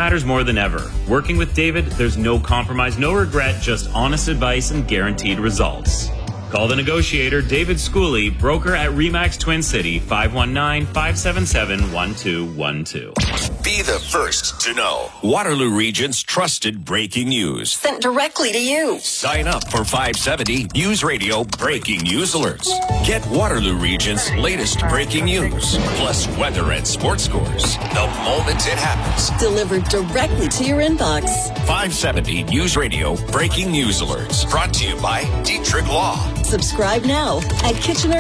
matters more than ever. Working with David, there's no compromise, no regret, just honest advice and guaranteed results. Call the negotiator, David Schooley, broker at RE/MAX Twin City, 519-577-1212. Be the first to know. Waterloo Region's trusted breaking news. Sent directly to you. Sign up for 570 News Radio Breaking News Alerts. Get Waterloo Region's latest breaking news, plus weather and sports scores, the moment it happens. Delivered directly to your inbox. 570 News Radio Breaking News Alerts. Brought to you by Dietrich Law. Subscribe now at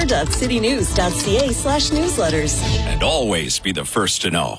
kitchener.citynews.ca/newsletters. And always be the first to know.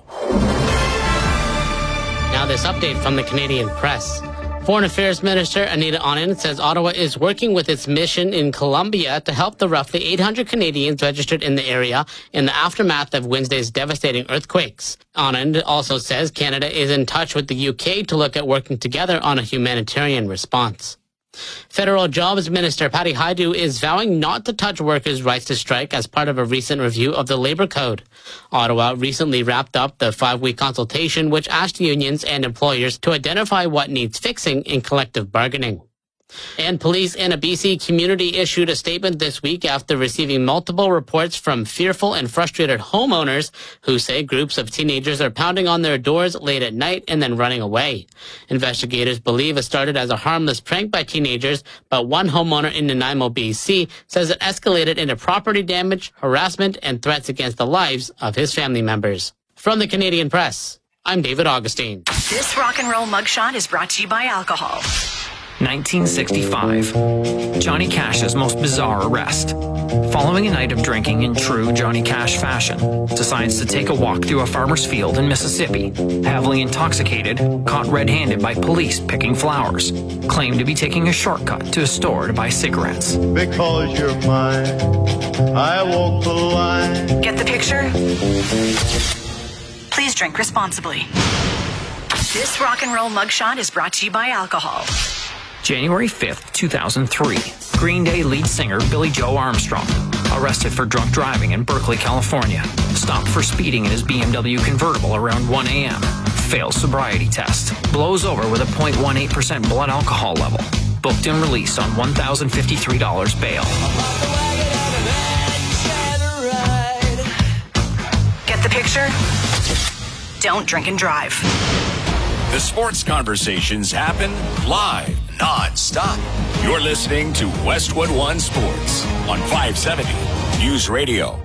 Now this update from the Canadian Press. Foreign Affairs Minister Anita Anand says Ottawa is working with its mission in Colombia to help the roughly 800 Canadians registered in the area in the aftermath of Wednesday's devastating earthquakes. Anand also says Canada is in touch with the UK to look at working together on a humanitarian response. Federal Jobs Minister Patty Hajdu is vowing not to touch workers' rights to strike as part of a recent review of the Labor Code. Ottawa recently wrapped up the 5-week consultation which asked unions and employers to identify what needs fixing in collective bargaining. And police in a BC community issued a statement this week after receiving multiple reports from fearful and frustrated homeowners who say groups of teenagers are pounding on their doors late at night and then running away. Investigators believe it started as a harmless prank by teenagers, but one homeowner in Nanaimo, BC says it escalated into property damage, harassment, and threats against the lives of his family members. From the Canadian Press, I'm David Augustine. This rock and roll mugshot is brought to you by alcohol. 1965. Johnny Cash's most bizarre arrest. Following a night of drinking in true Johnny Cash fashion, decides to take a walk through a farmer's field in Mississippi. Heavily intoxicated, caught red-handed by police picking flowers. Claimed to be taking a shortcut to a store to buy cigarettes. Because you're mine, I walk the line. Get the picture? Please drink responsibly. This rock and roll mugshot is brought to you by alcohol. January 5th, 2003. Green Day lead singer Billy Joe Armstrong arrested for drunk driving in Berkeley, California. Stopped for speeding in his BMW convertible around 1 a.m. Fails sobriety test. Blows over with a 0.18% blood alcohol level. Booked and released on $1,053 bail. Get the picture? Don't drink and drive. The sports conversations happen live, non-stop. You're listening to Westwood One Sports on 570 News Radio.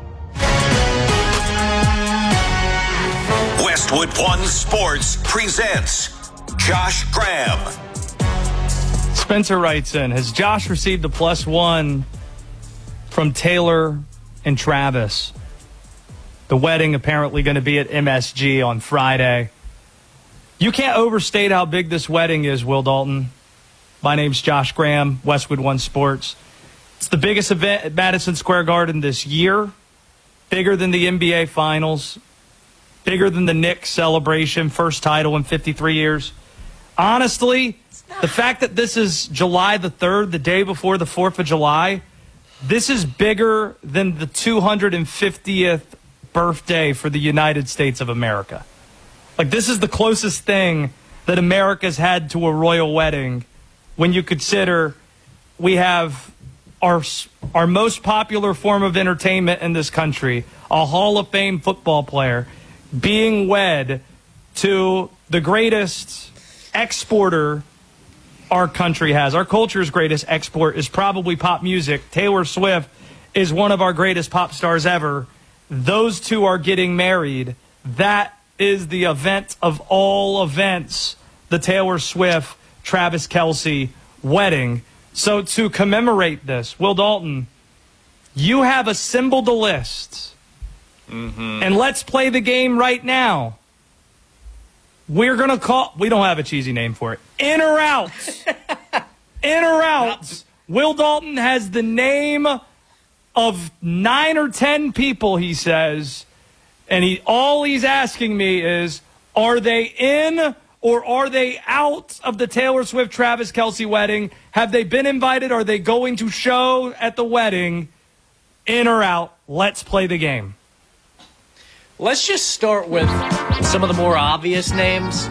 Westwood One Sports presents Josh Graham. Spencer writes in, has Josh received the +1 from Taylor and Travis? The wedding apparently going to be at MSG on Friday. You can't overstate how big this wedding is, Will Dalton. My name's Josh Graham, Westwood One Sports. It's the biggest event at Madison Square Garden this year. Bigger than the NBA Finals. Bigger than the Knicks celebration, first title in 53 years. Honestly, the fact that this is July the 3rd, the day before the 4th of July, this is bigger than the 250th birthday for the United States of America. Like, this is the closest thing that America's had to a royal wedding when you consider we have our most popular form of entertainment in this country, a Hall of Fame football player, being wed to the greatest exporter our country has. Our culture's greatest export is probably pop music. Taylor Swift is one of our greatest pop stars ever. Those two are getting married. That is the event of all events, the Taylor Swift, Travis Kelce wedding. So to commemorate this, Will Dalton, you have assembled a list. And let's play the game right now. We're going to call, we don't have a cheesy name for it. In or out? In or out? Will Dalton has the name of 9 or 10 people, he says. And all he's asking me is, are they in or are they out of the Taylor Swift-Travis Kelce wedding? Have they been invited? Are they going to show at the wedding? In or out? Let's play the game. Let's just start with some of the more obvious names.